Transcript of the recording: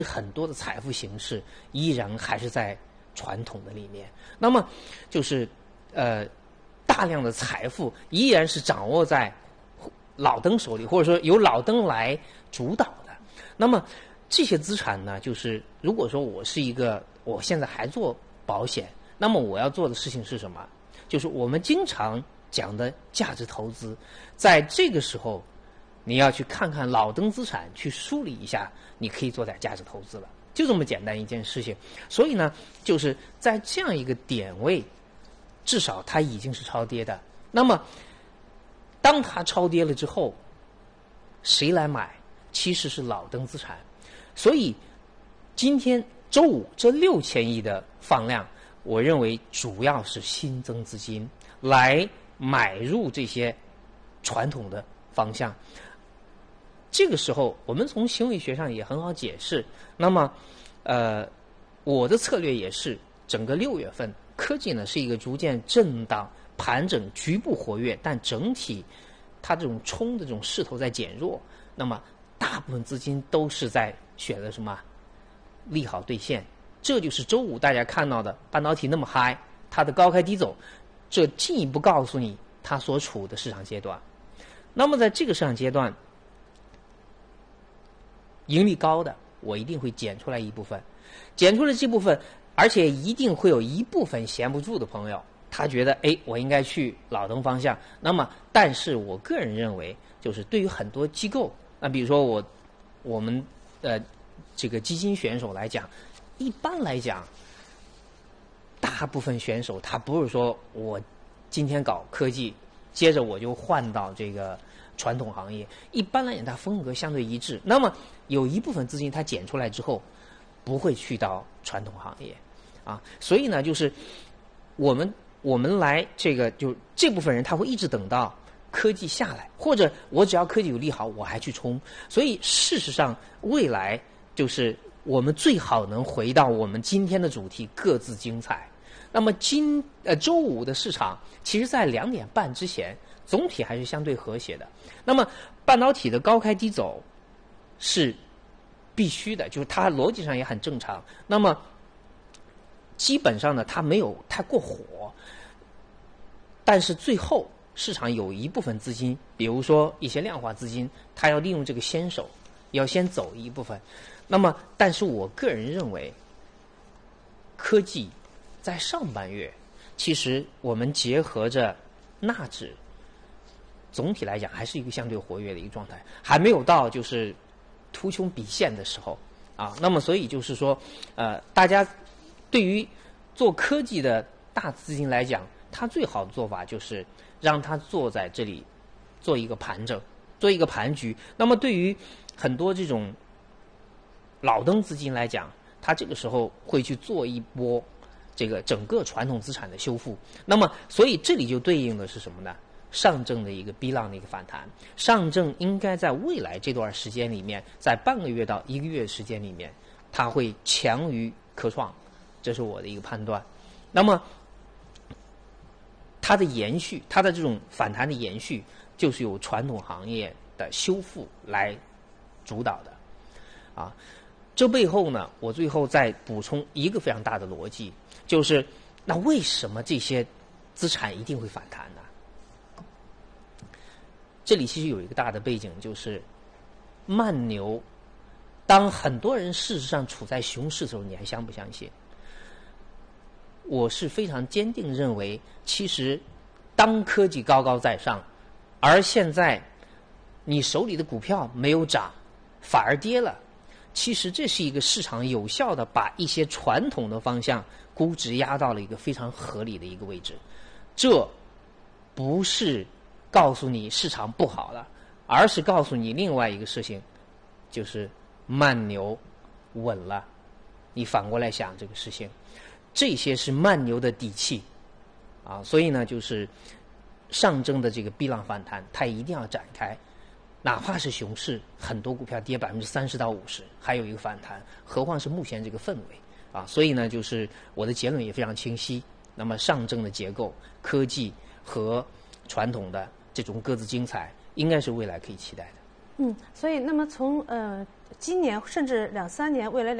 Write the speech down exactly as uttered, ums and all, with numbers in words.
很多的财富形式依然还是在传统的里面。那么就是呃大量的财富依然是掌握在老登手里，或者说由老登来主导的。那么这些资产呢，就是如果说我是一个我现在还做保险，那么我要做的事情是什么？就是我们经常讲的价值投资，在这个时候你要去看看老登资产，去梳理一下，你可以做点价值投资了，就这么简单一件事情。所以呢，就是在这样一个点位，至少它已经是超跌的。那么当它超跌了之后，谁来买？其实是老登资产。所以今天周五这六千亿的放量，我认为主要是新增资金来买入这些传统的方向。这个时候我们从行为学上也很好解释。那么呃我的策略也是整个六月份科技呢是一个逐渐震荡盘整，局部活跃，但整体它这种冲的这种势头在减弱。那么大部分资金都是在选择什么？利好兑现。这就是周五大家看到的半导体那么嗨，它的高开低走，这进一步告诉你它所处的市场阶段。那么在这个市场阶段，盈利高的我一定会减出来一部分，减出来这部分，而且一定会有一部分闲不住的朋友，他觉得哎，我应该去老登方向。那么但是我个人认为，就是对于很多机构，那比如说我我们呃这个基金选手来讲，一般来讲大部分选手他不是说我今天搞科技，接着我就换到这个传统行业，一般来讲它风格相对一致。那么有一部分资金它减出来之后不会去到传统行业啊，所以呢就是我们我们来这个就这部分人他会一直等到科技下来，或者我只要科技有利好我还去冲。所以事实上未来就是我们最好能回到我们今天的主题，各自精彩。那么今呃周五的市场其实在两点半之前总体还是相对和谐的。那么半导体的高开低走是必须的，就是它逻辑上也很正常。那么基本上呢它没有太过火，但是最后市场有一部分资金，比如说一些量化资金，它要利用这个先手，要先走一部分。那么但是我个人认为科技在上半月其实我们结合着纳指总体来讲还是一个相对活跃的一个状态，还没有到就是突穷匕现的时候啊。那么所以就是说呃大家对于做科技的大资金来讲，它最好的做法就是让它坐在这里做一个盘整，做一个盘局。那么对于很多这种老登资金来讲，它这个时候会去做一波这个整个传统资产的修复。那么所以这里就对应的是什么呢？上证的一个 B 浪的一个反弹。上证应该在未来这段时间里面，在半个月到一个月时间里面，它会强于科创，这是我的一个判断。那么它的延续，它的这种反弹的延续，就是由传统行业的修复来主导的啊。这背后呢，我最后再补充一个非常大的逻辑，就是那为什么这些资产一定会反弹呢？这里其实有一个大的背景，就是慢牛。当很多人事实上处在熊市的时候，你还相不相信？我是非常坚定认为，其实当科技高高在上，而现在你手里的股票没有涨，反而跌了，其实这是一个市场有效的把一些传统的方向估值压到了一个非常合理的一个位置。这不是告诉你市场不好了，而是告诉你另外一个事情，就是慢牛稳了。你反过来想这个事情，这些是慢牛的底气啊。所以呢，就是上证的这个 B 浪反弹，它一定要展开。哪怕是熊市，很多股票跌百分之三十到五十，还有一个反弹，何况是目前这个氛围啊？所以呢，就是我的结论也非常清晰。那么上证的结构、科技和传统的这种各自精彩，应该是未来可以期待的。 嗯，所以那么从呃今年甚至两三年，未来两